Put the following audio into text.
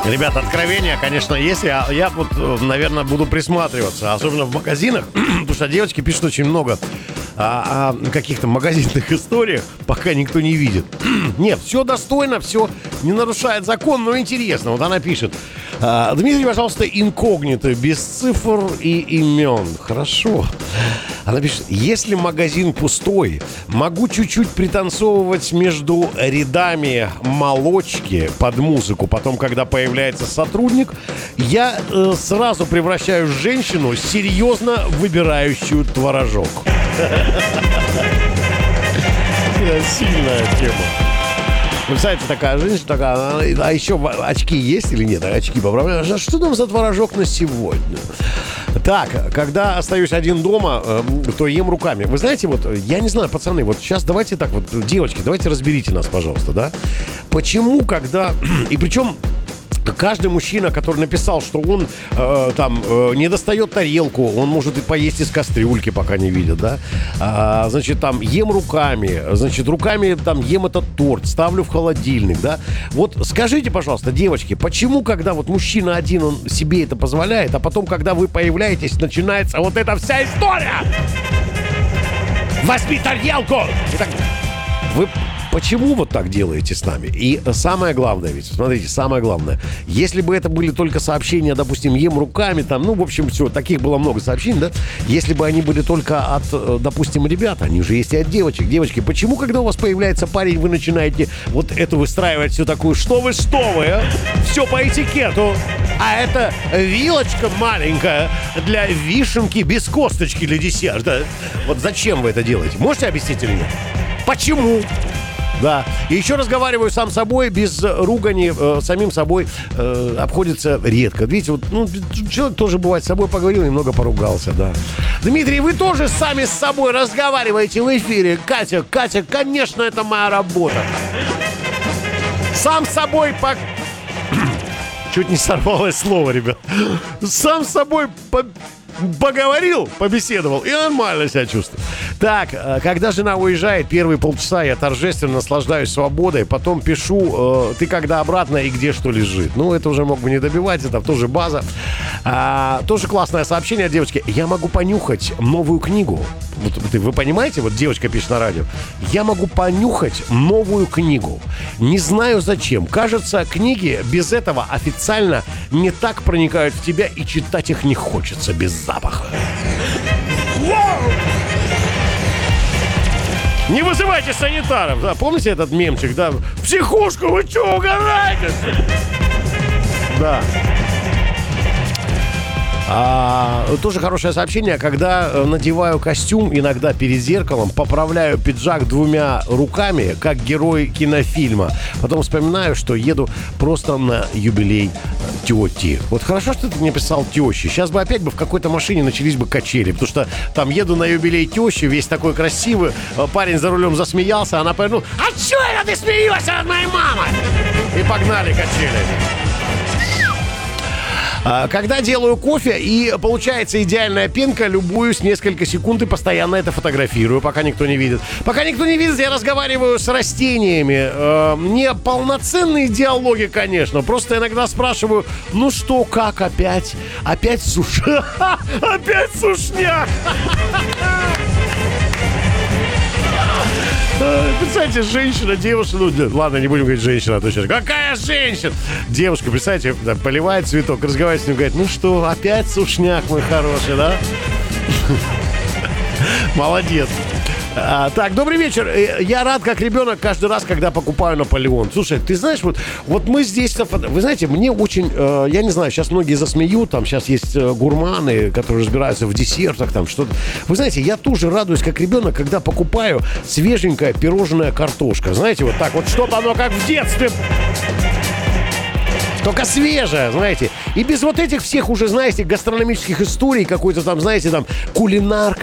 Ребята, откровения, конечно, есть. Я вот, наверное, буду присматриваться, особенно в магазинах, потому что девочки пишут очень много о каких-то магазинных историях, пока никто не видит. Нет, все достойно, все не нарушает закон, но интересно. Вот она пишет: Дмитрий, пожалуйста, инкогнито, без цифр и имен. Хорошо. Она пишет: если магазин пустой, могу чуть-чуть пританцовывать между рядами молочки под музыку. Потом, когда появляется сотрудник, я сразу превращаюсь в женщину, серьезно выбирающую творожок. Сильная тема. Представляете, такая женщина, такая, а еще очки есть или нет? Очки поправляют. А что там за творожок на сегодня? Так, когда остаюсь один дома, то ем руками. Вы знаете, вот, я не знаю, пацаны, вот сейчас давайте так вот, девочки, давайте разберите нас, пожалуйста, да? Почему, когда... И причем... Каждый мужчина, который написал, что он не достает тарелку, он может и поесть из кастрюльки, пока не видит, да? Значит, там, ем руками, значит, руками там ем этот торт, ставлю в холодильник, да? Вот скажите, пожалуйста, девочки, почему, когда вот мужчина один, он себе это позволяет, а потом, когда вы появляетесь, начинается вот эта вся история? Возьми тарелку! Итак, вы... Почему вот так делаете с нами? И самое главное, ведь, смотрите, самое главное, если бы это были только сообщения, допустим, ем руками, там, ну, в общем, все, таких было много сообщений, да? Если бы они были только от, допустим, ребят, они же есть и от девочек. Девочки, почему, когда у вас появляется парень, вы начинаете вот эту выстраивать всю такую, что вы, а? Все по этикету. А это вилочка маленькая для вишенки без косточки для десерта. Вот зачем вы это делаете? Можете объяснить или нет? Почему? Да. И еще разговариваю сам с собой, без ругани, самим собой обходится редко. Видите, вот, ну, человек тоже бывает с собой поговорил, немного поругался, да. Дмитрий, вы тоже сами с собой разговариваете в эфире. Катя, конечно, это моя работа. Сам с собой Чуть не сорвалось слово, ребят. Сам с собой поговорил, побеседовал и нормально себя чувствую. Так, когда жена уезжает, первые полчаса я торжественно наслаждаюсь свободой, потом пишу, ты когда обратно и где что лежит. Ну, это уже мог бы не добивать, это тоже база. Тоже классное сообщение от девочки. Я могу понюхать новую книгу. Вот, вы понимаете, вот девочка пишет на радио. Я могу понюхать новую книгу. Не знаю зачем. Кажется, книги без этого официально не так проникают в тебя, и читать их не хочется без запаха. Не вызывайте санитаров, да, помните этот мемчик, да? В психушку, вы что, угораете? Да. Тоже хорошее сообщение, когда надеваю костюм, иногда перед зеркалом, поправляю пиджак двумя руками, как герой кинофильма. Потом вспоминаю, что еду просто на юбилей тети. Вот хорошо, что ты не писал тещи. Сейчас бы опять в какой-то машине начались бы качели, потому что там еду на юбилей тещи, весь такой красивый, парень за рулем засмеялся, она повернула: а чё это ты смеешься от моей мамы? И погнали качели. Когда делаю кофе и получается идеальная пенка, любуюсь несколько секунд и постоянно это фотографирую, пока никто не видит. Пока никто не видит, я разговариваю с растениями. Не полноценные диалоги, конечно. Просто иногда спрашиваю: ну что, как опять? Опять Опять сушняк! Представьте, женщина, девушка, ну ладно, не будем говорить женщина, а то сейчас. Какая женщина? Девушка, представьте, поливает цветок, разговаривает с ним, говорит: ну что, опять сушняк, мой хороший, да? Молодец. Так, добрый вечер. Я рад, как ребенок, каждый раз, когда покупаю Наполеон. Слушай, ты знаешь, вот мы здесь... Вы знаете, мне очень... Я не знаю, сейчас многие засмеют, там сейчас есть гурманы, которые разбираются в десертах, там что-то. Вы знаете, я тоже радуюсь, как ребенок, когда покупаю свеженькая пирожная картошка. Знаете, вот так вот, что-то оно как в детстве... Только свежая, знаете. И без вот этих всех уже, знаете, гастрономических историй, какой-то там, знаете, там, кулинарка